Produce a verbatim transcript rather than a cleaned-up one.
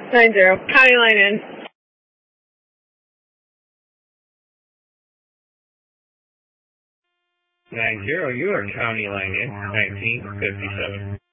Nine zero. County line in. Nine zero, you are county line in, nineteen fifty-seven.